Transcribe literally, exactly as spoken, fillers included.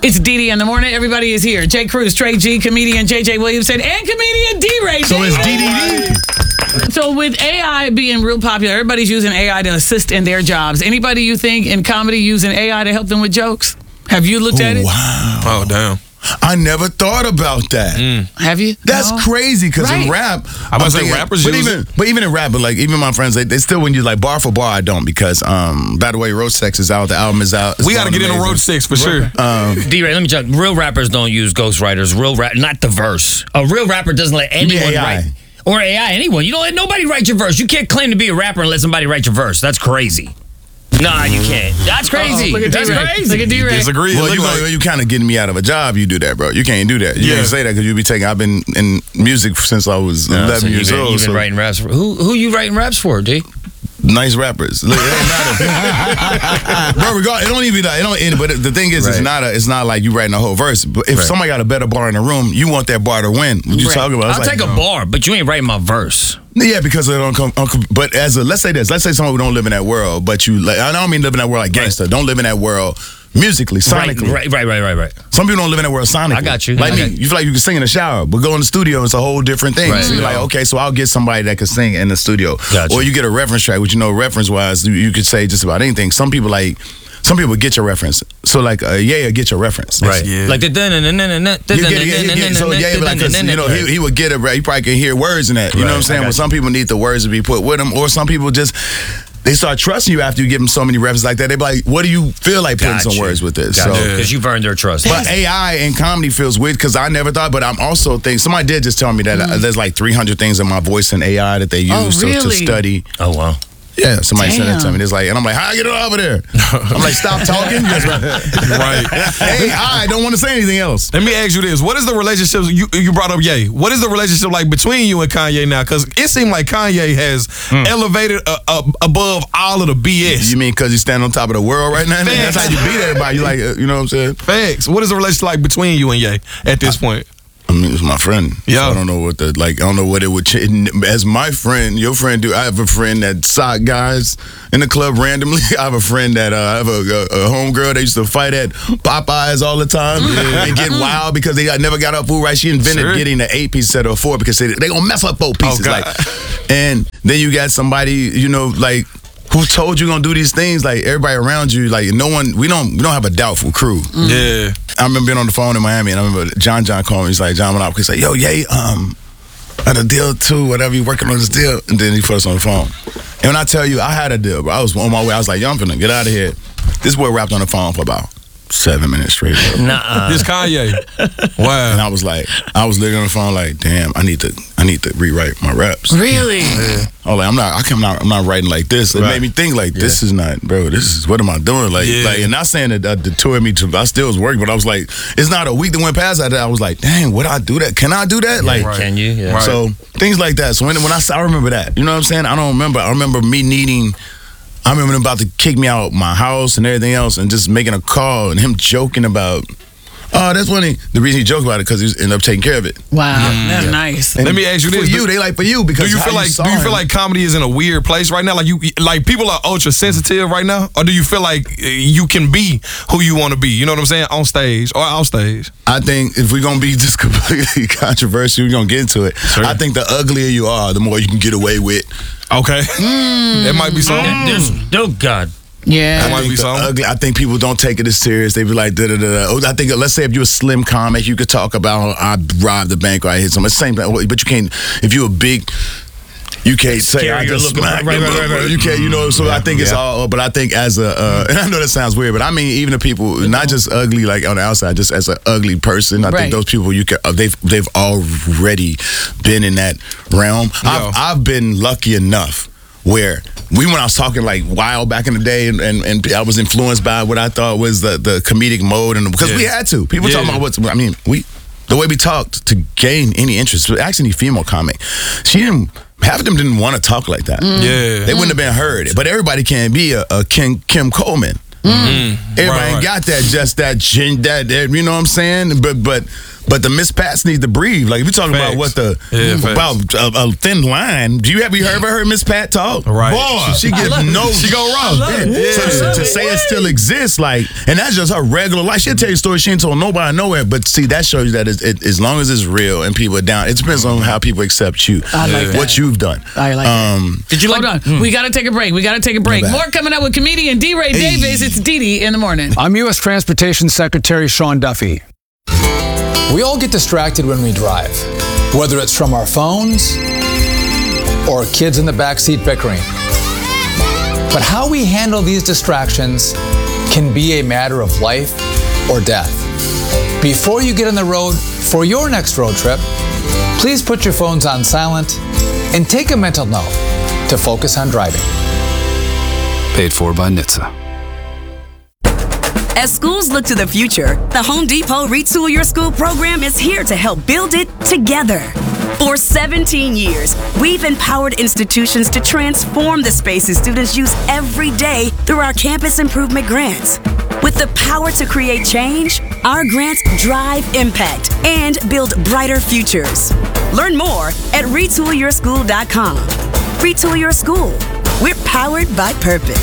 It's D D in the morning. Everybody is here. Jay Cruz, Trey G, comedian J J Williamson, and comedian D-Ray. So it's D D D. So with A I being real popular, everybody's using A I to assist in their jobs. Anybody you think in comedy using A I to help them with jokes? Have you looked at it? Wow. Oh, damn. I never thought about that. Mm. Have you? That's No? crazy because Right. in rap, I was I'm say thinking- rappers but use even it. but even in rap, but like even my friends, they, they still when you like bar for bar, I don't because um by the way, Roach Sex is out, the album is out. It's We got to going get into amazing. Roach Six for sure. D-Ray, let me tell you, real rappers don't use ghostwriters. Real rap, not the verse. A real rapper doesn't let anyone A I. write. Or A I, anyone. You don't let nobody write your verse. You can't claim to be a rapper and let somebody write your verse. That's crazy. Nah, you can't. That's crazy. Uh-oh, look at That's D-Ray. crazy. Look at D-Ray. Disagree. Well, It you look know, like- you kind of getting me out of a job. You do that, bro. You can't do that. You Yeah. can't say that because you be taking. I've been in music since I was No, eleven so you've years been, old. You've been so writing raps for who? Who you writing raps for, D? nice rappers. Look, it don't matter, bro. Regard, it don't even. It don't. It, but the thing is, it's Right. not a. It's not like you writing a whole verse. But if Right. somebody got a better bar in the room, you want that bar to win. What you Right. talking about? It's I'll like, take a bar, but you ain't writing my verse. Yeah, because it don't come. Unco- but as a, let's say this. Let's say someone who don't live in that world, but you. Like, I don't mean live in that world like gangster. Don't live in that world musically, Right, sonically. right, right, right, right, right. Some people don't live in that world sonically. I got you. Like I me, got- you feel like you can sing in the shower, but go in the studio, it's a whole different thing. Right. So you're like, okay, so I'll get somebody that can sing in the studio. Gotcha. Or you get a reference track, which you know, reference-wise, you, you could say just about anything. Some people like, some people get your reference. So like, uh, yeah, get your reference. Right. Yeah. Like the You get, yeah, you get, so yeah, like, 'cause, you know, he, he would get it. He probably can hear words in that. You know what I'm Right, saying? I But got some people need the words to be put with them, or some people just they start trusting you after you give them so many references like that. They be like, "What do you feel like putting some words with this?" So, Because you've earned their trust. but A I in comedy feels weird because I never thought. But I'm also think somebody did just tell me that uh, there's like three hundred things in my voice in A I that they use Oh, to, to really? study. Oh, wow. Yeah, somebody said that to Damn. me. It's like, and I'm like, how I get it over there? I'm like, stop talking. That's right. Right. A I don't want to say anything else. Let me ask you this: what is the relationship? You you brought up Ye. What is the relationship like between you and Kanye now? Because it seemed like Kanye has elevated uh, uh, above all of the B S. You mean because you stand on top of the world right now? That's how you beat everybody. You like, uh, you know what I'm saying? Facts. What is the relationship like between you and Ye at this point? I mean, it's my friend. Yeah. So I don't know what the like. I don't know what it would change. As my friend, your friend, do I have a friend that sock guys in the club randomly? I have a friend that uh, I have a, a, a homegirl that used to fight at Popeyes all the time and get wild because they got, never got up food right. She invented Sure. getting the eight piece instead of a four because they they gonna mess up four pieces. God. Like, and then you got somebody, you know, like. Who told you gonna do these things? Like everybody around you, like no one. We don't. We don't have a doubtful crew. Yeah. I remember being on the phone in Miami, and I remember John John called me. He's like, John Monopoly. He's like, yo, yay, um, I had a deal too, whatever, you working on this deal. And then he put us on the phone. And when I tell you, I had a deal, bro. I was on my way. I was like, yo, I'm finna get out of here. This boy rapped on the phone for about seven minutes straight, bro. Nuh-uh. This Kanye. Wow. And I was like, I was literally on the phone like, damn, I need to, I need to rewrite my raps. Really? I was like, I'm not, I can not, I'm not writing like this. It Right. made me think like, this is not, bro. This is what am I doing? Like, Yeah. like, and not saying that that detoured me to. I still was working, but I was like, it's not a week that went past that. I was like, dang, would I do that? Can I do that? Like, right. Can you? Yeah. Right. so things like that. So when when I saw- I remember that, you know what I'm saying? I don't remember. I remember me needing. I remember him about to kick me out my house and everything else, and just making a call and him joking about. Oh, that's when he. The reason he joked about it because he ended up taking care of it. Wow, that's nice. Let me ask you For this: you, do, they like for you because do you how feel like saw do you him. feel like comedy is in a weird place right now? Like you like people are ultra sensitive right now, or do you feel like uh, you can be who you want to be? You know what I'm saying? On stage or off stage? I think if we're gonna be just completely controversial, we're gonna get into it. Sure. I think the uglier you are, the more you can get away with. Okay, that might be something. There's, oh, God. Yeah. That might I be think the something. ugly. I think people don't take it as serious. They be like, da da da da. Oh, I think, let's say if you're a slim comic, you could talk about I robbed the bank or I hit someone. It's the same thing. But you can't. If you're a big. You can't say I Scarier just looking- smacked right, him, right, right, right. You can't, you know. So I think it's Yeah. all. But I think as a, uh, and I know that sounds weird, but I mean even the people, not just ugly like on the outside, just as an ugly person. I Right. think those people you can. Uh, they've they've already been in that realm. I've I've been lucky enough where we when I was talking like wild back in the day, and, and, and I was influenced by what I thought was the, the comedic mode, and because Yeah. we had to. People Yeah. talking about what's. I mean, we the way we talked to gain any interest. Actually, any female comic, she didn't. Half of them didn't want to talk like that. Yeah. They wouldn't have been heard. But everybody can't be a, a Kim, Kim Coleman. Everybody Right, ain't right. got that, just that, gen, that, that, you know what I'm saying? But but But the Miss Pats need to breathe. Like if you're talking Facts. about what the Yeah, about a, a thin line. Do you have you ever heard Miss Pat talk? Right. Boy, she gives love it. no. She go wrong. love it. Yeah. So Yeah. to, to say it still exists, like, and that's just her regular life. She'll tell you stories she ain't told nobody nowhere. But see, that shows you that it, it, as long as it's real and people are down, it depends on how people accept you, I like what that. you've done. I like that. um, Did you Hold like? on. We got to take a break. We got to take a break. bad. More coming up with comedian D. Ray Hey. Davis. It's Dee Dee in the morning. I'm U S Transportation Secretary Sean Duffy. We all get distracted when we drive, whether it's from our phones or kids in the backseat bickering. But how we handle these distractions can be a matter of life or death. Before you get on the road for your next road trip, please put your phones on silent and take a mental note to focus on driving. Paid for by N H T S A. As schools look to the future, the Home Depot Retool Your School program is here to help build it together. For seventeen years, we've empowered institutions to transform the spaces students use every day through our campus improvement grants. With the power to create change, our grants drive impact and build brighter futures. Learn more at retool your school dot com. Retool Your School. We're powered by purpose.